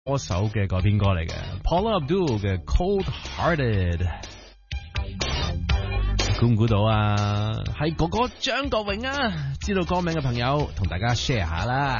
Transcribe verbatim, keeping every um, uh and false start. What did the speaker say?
歌手嘅改編歌嚟嘅 Paula Abdul 嘅 Cold Hearted， 估唔估到啊？係哥哥張國榮啊！知道歌名嘅朋友同大家 share 下啦。